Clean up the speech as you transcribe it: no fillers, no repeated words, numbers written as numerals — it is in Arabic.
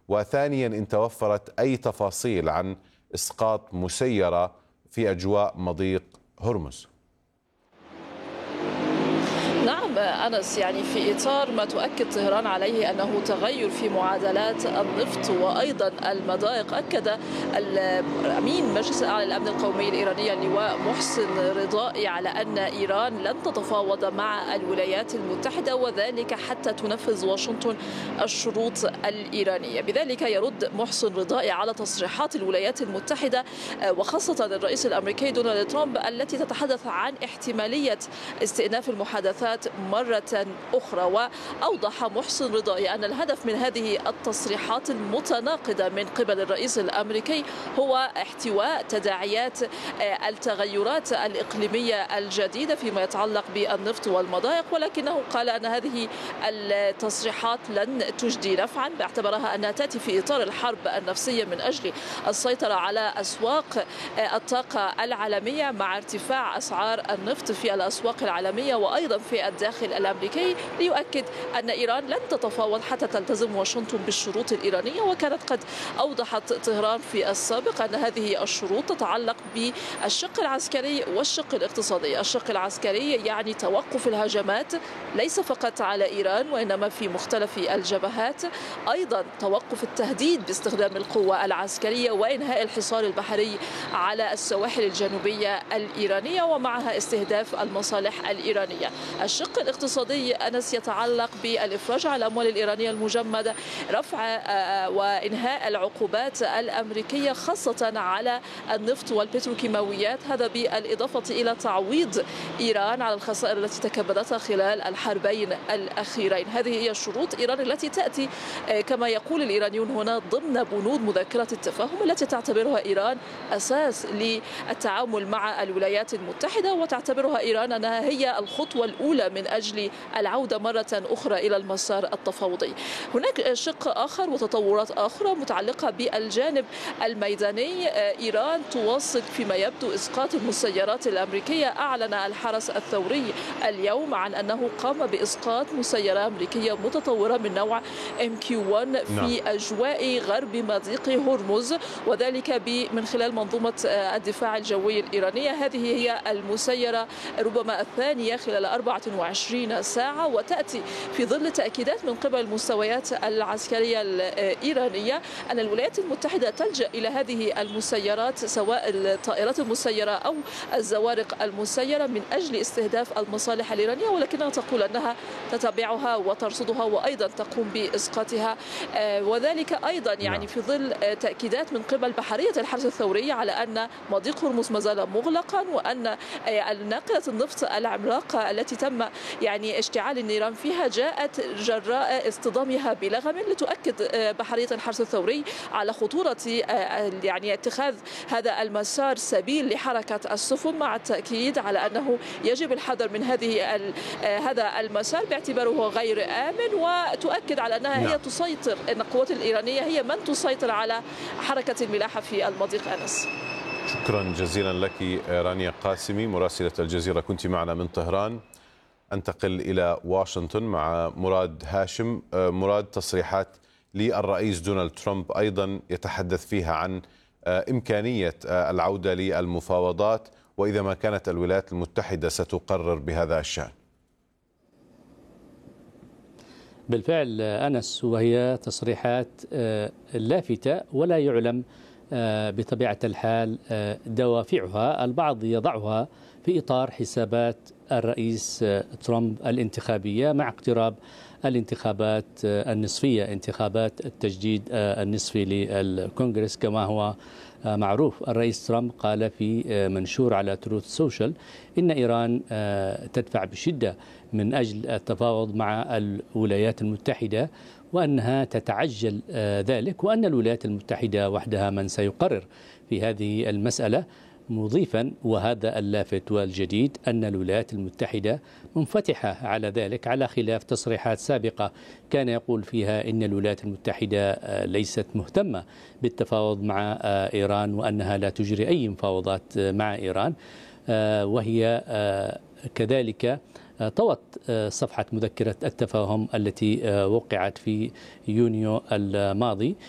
وثانيا إن توفرت أي تفاصيل عن إسقاط مسيرة في أجواء مضيق هرمز. نعم أنس، في إطار ما تؤكد طهران عليه أنه تغير في معادلات النفط وأيضا المضائق، أكد الأمين مجلس الأعلى للأمن القومي الإيراني اللواء محسن رضائي على أن إيران لن تتفاوض مع الولايات المتحدة، وذلك حتى تنفذ واشنطن الشروط الإيرانية. بذلك يرد محسن رضائي على تصريحات الولايات المتحدة وخاصة الرئيس الأمريكي دونالد ترامب التي تتحدث عن احتمالية استئناف المحادثات مرة أخرى. وأوضح محسن رضائي أن الهدف من هذه التصريحات المتناقضة من قبل الرئيس الأمريكي هو احتواء تداعيات التغيرات الإقليمية الجديدة فيما يتعلق بالنفط والمضائق، ولكنه قال أن هذه التصريحات لن تجدي نفعا، باعتبارها أنها تأتي في إطار الحرب النفسية من أجل السيطرة على أسواق الطاقة العالمية مع ارتفاع أسعار النفط في الأسواق العالمية وأيضا في الداخل الأمريكي، ليؤكد أن إيران لن تتفاوض حتى تلتزم واشنطن بالشروط الإيرانية. وكانت قد أوضحت طهران في السابق أن هذه الشروط تتعلق بالشق العسكري والشق الاقتصادي. الشق العسكري يعني توقف الهجمات ليس فقط على إيران وإنما في مختلف الجبهات، أيضا توقف التهديد باستخدام القوة العسكرية وإنهاء الحصار البحري على السواحل الجنوبية الإيرانية ومعها استهداف المصالح الإيرانية. الشق الاقتصادي أنس يتعلق بالإفراج على الأموال الإيرانية المجمدة، رفع وإنهاء العقوبات الأمريكية خاصة على النفط والبتروكيماويات، هذا بالإضافة إلى تعويض إيران على الخسائر التي تكبدتها خلال الحربين الأخيرين. هذه هي شروط إيران التي تأتي كما يقول الإيرانيون هنا ضمن بنود مذكرة التفاهم التي تعتبرها إيران أساس للتعامل مع الولايات المتحدة، وتعتبرها إيران أنها هي الخطوة الأولى من أجل العودة مرة أخرى إلى المسار التفاوضي. هناك شق آخر وتطورات أخرى متعلقة بالجانب الميداني. إيران تواصل فيما يبدو إسقاط المسيرات الأمريكية. أعلن الحرس الثوري اليوم عن أنه قام بإسقاط مسيرة أمريكية متطورة من نوع MQ-1 في أجواء غرب مضيق هرمز، وذلك من خلال منظومة الدفاع الجوي الإيرانية. هذه هي المسيرة ربما الثانية خلال 24 ساعة، وتأتي في ظل تأكيدات من قبل المستويات العسكرية الإيرانية أن الولايات المتحدة تلجأ إلى هذه المسيرات سواء الطائرات المسيرة أو الزوارق المسيرة من أجل استهداف المصالح الإيرانية، ولكنها تقول أنها تتابعها وترصدها وأيضا تقوم بإسقاطها. وذلك أيضا في ظل تأكيدات من قبل بحرية الحرس الثوري على أن مضيق هرمز ما زال مغلقا، وأن ناقلة النفط العملاقة التي تم اشتعال النيران فيها جاءت جراء اصطدامها بلغم، لتؤكد بحرية الحرس الثوري على خطورة اتخاذ هذا المسار سبيل لحركة السفن، مع التأكيد على أنه يجب الحذر من هذا المسار باعتباره غير آمن، وتؤكد على أنها هي تسيطر، أن القوات الإيرانية هي من تسيطر على حركة الملاحة في المضيق. أنس، شكرا جزيلا لك رانيا قاسمي مراسلة الجزيرة، كنت معنا من طهران. أنتقل إلى واشنطن مع مراد هاشم. مراد، تصريحات للرئيس دونالد ترامب أيضا يتحدث فيها عن إمكانية العودة للمفاوضات وإذا ما كانت الولايات المتحدة ستقرر بهذا الشأن. بالفعل أنس، وهي تصريحات لافتة ولا يعلم بطبيعة الحال دوافعها. البعض يضعها في إطار حسابات الرئيس ترامب الانتخابية مع اقتراب الانتخابات النصفية، انتخابات التجديد النصفي للكونغرس كما هو معروف. الرئيس ترامب قال في منشور على تروث سوشيال إن إيران تدفع بشدة من أجل التفاوض مع الولايات المتحدة، وأنها تتعجل ذلك، وأن الولايات المتحدة وحدها من سيقرر في هذه المسألة، مضيفا وهذا اللافت والجديد أن الولايات المتحدة منفتحة على ذلك، على خلاف تصريحات سابقة كان يقول فيها إن الولايات المتحدة ليست مهتمة بالتفاوض مع إيران وأنها لا تجري أي مفاوضات مع إيران. وهي كذلك طوت صفحة مذكرة التفاهم التي وقعت في يونيو الماضي